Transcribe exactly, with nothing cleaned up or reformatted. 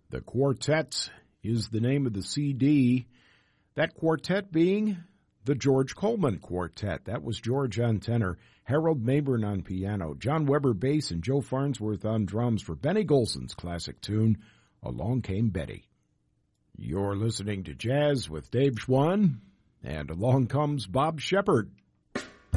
The Quartet is the name of the C D. That quartet being the George Coleman Quartet. That was George on tenor, Harold Mabern on piano, John Weber bass, and Joe Farnsworth on drums for Benny Golson's classic tune, Along Came Betty. You're listening to Jazz with Dave Schwann, and along comes Bob Shepard.